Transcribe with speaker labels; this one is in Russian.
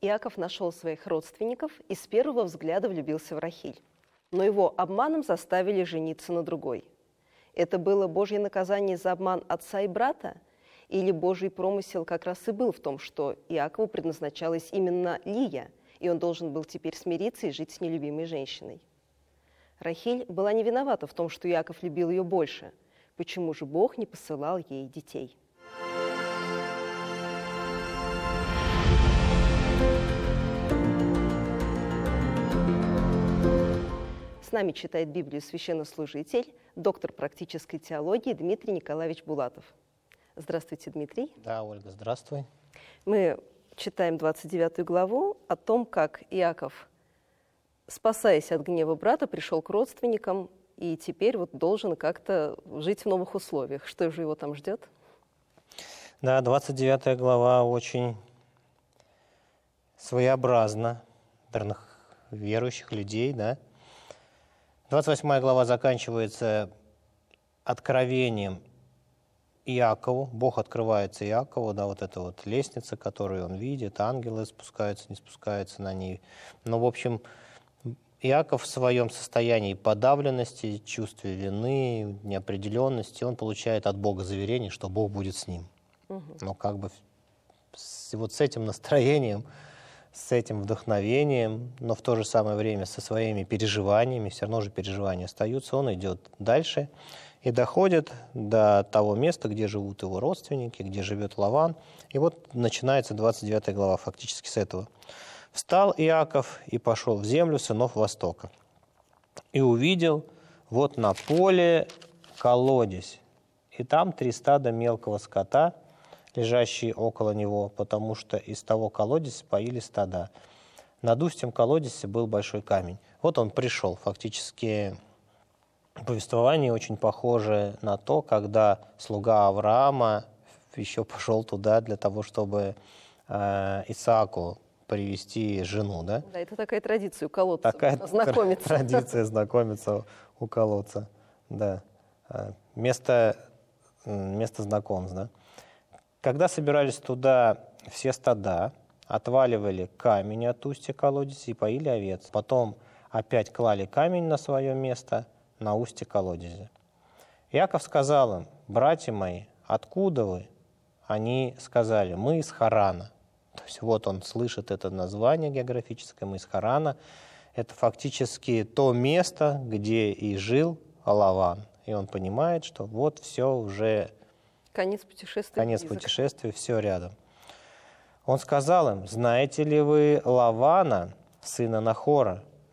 Speaker 1: Иаков нашел своих родственников и с первого взгляда влюбился в Рахиль. Но его обманом заставили жениться на другой. Это было Божье наказание за обман отца и брата? Или Божий промысел как раз и был в том, что Иакову предназначалась именно Лия, и он должен был теперь смириться и жить с нелюбимой женщиной? Рахиль была не виновата в том, что Иаков любил ее больше. Почему же Бог не посылал ей детей? С нами читает Библию священнослужитель, доктор практической теологии Дмитрий Николаевич Булатов. Здравствуйте, Дмитрий.
Speaker 2: Да, Ольга, здравствуй.
Speaker 1: Мы читаем 29 главу о том, как Иаков, спасаясь от гнева брата, пришел к родственникам и теперь вот должен как-то жить в новых условиях. Что же его там ждет?
Speaker 2: Да, 29 глава очень своеобразна для верующих людей, да. 28 глава заканчивается откровением Иакову. Бог открывается Иакову, да, вот эта вот лестница, которую он видит, ангелы спускаются, не спускаются на ней. Но, в общем, Иаков в своем состоянии подавленности, чувстве вины, неопределенности, он получает от Бога заверение, что Бог будет с ним. Но как бы вот с этим настроением, с этим вдохновением, но в то же самое время со своими переживаниями, все равно же переживания остаются, он идет дальше и доходит до того места, где живут его родственники, где живет Лаван. И вот начинается 29 глава фактически с этого. «Встал Иаков и пошел в землю сынов Востока, и увидел вот на поле колодец, и там 3 стада мелкого скота, лежащие около него, потому что из того колодца поили стада. Над устьем колодца был большой камень». Вот он пришел. Фактически повествование очень похоже на то, когда слуга Авраама еще пошел туда для того, чтобы Исааку привести жену, да?
Speaker 1: Да, это такая традиция у колодца.
Speaker 2: Такая
Speaker 1: знакомиться.
Speaker 2: традиция знакомиться у колодца, да. Место знакомств, да. Когда собирались туда все стада, отваливали камень от устья колодца и поили овец. Потом опять клали камень на свое место, на устье колодца. Иаков сказал им: «Братья мои, откуда вы?» Они сказали: «Мы из Харана». То есть вот он слышит это название географическое, «Мы из Харана». Это фактически то место, где и жил Лаван. И он понимает, что вот все уже...
Speaker 1: Конец путешествия.
Speaker 2: Конец путешествия, все рядом. Он сказал им: «Знаете ли вы Лавана, сына Нахора?»